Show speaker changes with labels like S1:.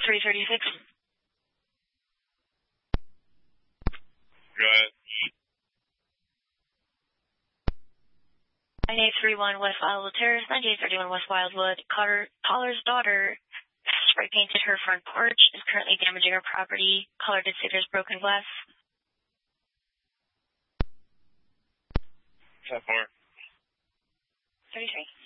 S1: 336.
S2: Go ahead.
S1: 9831 West Wildwood Terrace, 9831 West Wildwood. Caller's daughter spray painted her front porch, is currently damaging her property. Caller did say there's broken glass.
S2: 10-4.
S1: 33.